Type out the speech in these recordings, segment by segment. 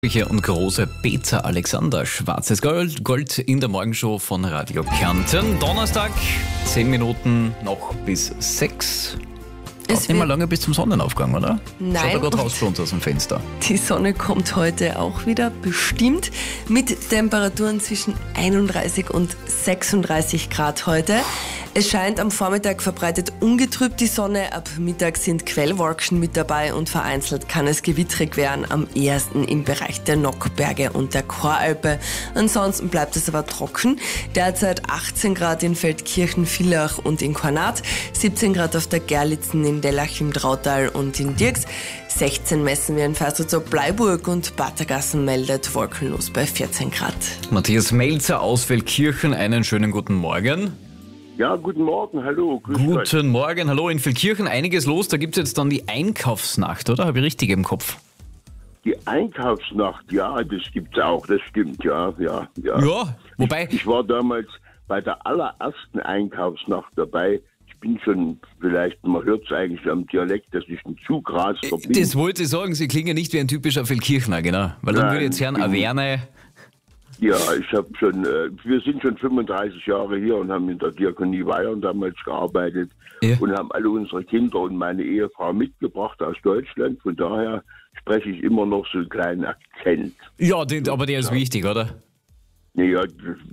Und große Peter Alexander, schwarzes Gold in der Morgenshow von Radio Kärnten. Donnerstag, 10 Minuten noch bis 6. Es nicht mehr lange bis zum Sonnenaufgang, oder? Nein. Schaut da gerade raus für uns aus dem Fenster. Die Sonne kommt heute auch wieder, bestimmt, mit Temperaturen zwischen 31 und 36 Grad heute. Es scheint am Vormittag verbreitet ungetrübt die Sonne, ab Mittag sind Quellwolken mit dabei und vereinzelt kann es gewitterig werden, am ehesten im Bereich der Nockberge und der Choralpe. Ansonsten bleibt es aber trocken. Derzeit 18 Grad in Feldkirchen, Villach und in Kornat, 17 Grad auf der Gerlitzen, in Dellach im Drautal und in Dirks, 16 messen wir in Ferstelzow, Bleiburg und Batergassen meldet wolkenlos bei 14 Grad. Matthias Melzer aus Feldkirchen, einen schönen guten Morgen. Ja, guten Morgen, hallo. Guten Morgen, hallo. In Feldkirchen einiges los, da gibt es jetzt dann die Einkaufsnacht, oder? Habe ich richtig im Kopf? Die Einkaufsnacht, ja, das gibt's auch, das stimmt, ja. Ja, wobei... Ich war damals bei der allerersten Einkaufsnacht dabei. Ich bin schon, vielleicht, man hört es eigentlich am Dialekt, dass ich ein Zugraster bin. Das wollte ich sagen, Sie klingen nicht wie ein typischer Feldkirchner, genau. Weil dann würde ich jetzt hören, Averne... Ja, wir sind schon 35 Jahre hier und haben in der Diakonie Weihern damals gearbeitet und haben alle unsere Kinder und meine Ehefrau mitgebracht aus Deutschland. Von daher spreche ich immer noch so einen kleinen Akzent. Ja, aber der ist wichtig, oder? Ja,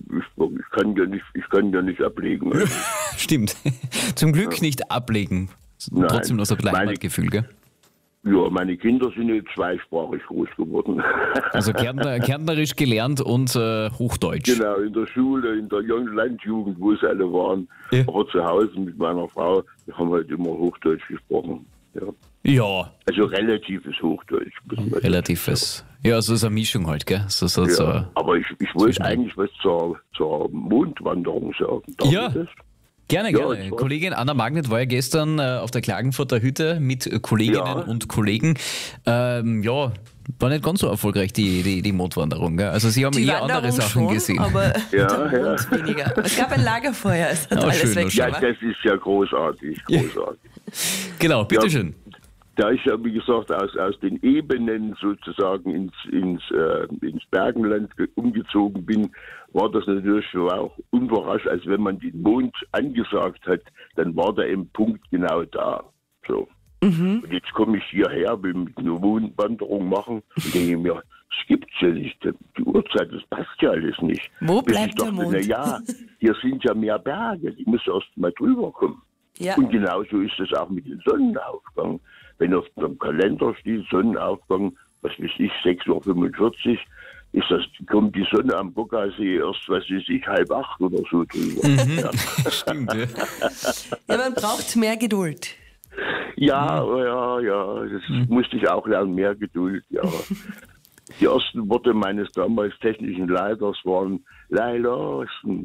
ich kann ja nicht ablegen. Also. Stimmt. Zum Glück nicht ablegen. Nein. Trotzdem noch so ein bisschen Heimatgefühl, gell? Ja, meine Kinder sind jetzt zweisprachig groß geworden. Also Kärntnerisch gelernt und Hochdeutsch. Genau, in der Schule, in der Landjugend, wo sie alle waren. Ja. Aber zu Hause mit meiner Frau, wir haben halt immer Hochdeutsch gesprochen. Ja. Also relatives Hochdeutsch. Relatives. Ja, also es ist eine Mischung halt, gell? So, aber ich wollte eigentlich was zur Mondwanderung sagen. Darf ich das? Gerne. Kollegin Anna Magnet war ja gestern auf der Klagenfurter Hütte mit Kolleginnen und Kollegen. War nicht ganz so erfolgreich, die Mondwanderung. Gell? Also sie haben eher andere Sachen schon, gesehen. Aber weniger. Es gab ein Lagerfeuer, es hat alles weg. Ja, das ist ja großartig. Genau, bitteschön. Da ich ja, wie gesagt, aus den Ebenen sozusagen ins Bergenland umgezogen bin, war das natürlich auch unüberrascht, als wenn man den Mond angesagt hat, dann war der im Punkt genau da. So. Und jetzt komme ich hierher, will mit einer Mondwanderung machen und denke mir, das gibt's ja nicht. Die Uhrzeit, das passt ja alles nicht. Wo bleibt der Mond? Ja, hier sind ja mehr Berge, die müssen erst mal drüber kommen. Ja. Und genauso ist es auch mit dem Sonnenaufgang. Wenn auf dem Kalender steht, Sonnenaufgang, was weiß ich, 6:45 Uhr, kommt die Sonne am Bockersee erst, was weiß ich, 7:30 oder so drüber. Stimmt, ja. Ja, man braucht mehr Geduld. Ja, das musste ich auch lernen, mehr Geduld, ja. Die ersten Worte meines damals technischen Leiters waren, lei los,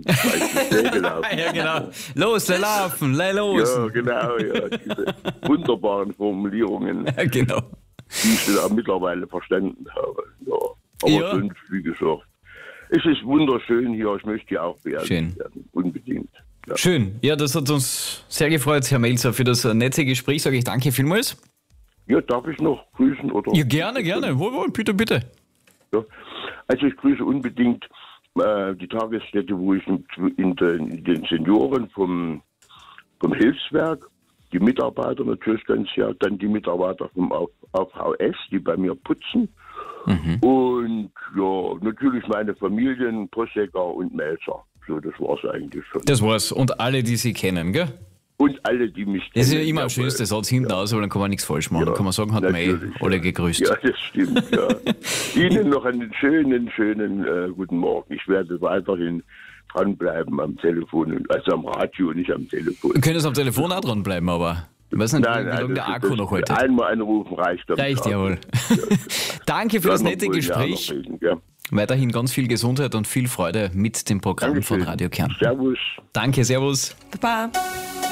Ja, genau. Los, lei laufen, lei los. Ja, genau, diese wunderbaren Formulierungen, Ja, genau. die ich da mittlerweile verstanden habe. Ja. Aber sonst, wie gesagt, es ist wunderschön hier, ich möchte hier auch beerdigt werden, unbedingt. Ja. Schön, ja, das hat uns sehr gefreut, Herr Melzer, für das nette Gespräch, sage ich danke vielmals. Ja, darf ich noch grüßen? Oder? Ja, gerne. Wohl, bitte. Ja. Also ich grüße unbedingt die Tagesstätte, wo ich in den Senioren vom Hilfswerk, die Mitarbeiter natürlich ganz sehr, dann die Mitarbeiter vom AVS, die bei mir putzen. Und ja, natürlich meine Familien, Possecker und Melzer. So, das war's eigentlich schon. Das war's. Und alle, die Sie kennen, gell? Und alle, die mich kennen. Das ist ja immer ein schönster Satz hinten aus, aber dann kann man nichts falsch machen. Dann kann man sagen, hat man alle gegrüßt. Ja, das stimmt, ja. Ihnen noch einen schönen guten Morgen. Ich werde weiterhin dranbleiben am Telefon, also am Radio, nicht am Telefon. Wir können es am Telefon auch dranbleiben, aber ich weiß nicht, wie lange der Akku noch heute. Einmal anrufen reicht. Reicht, jawohl. Danke für das nette Gespräch. Weiterhin ganz viel Gesundheit und viel Freude mit dem Programm von Radio Kärnten. Servus. Danke, servus. Baba.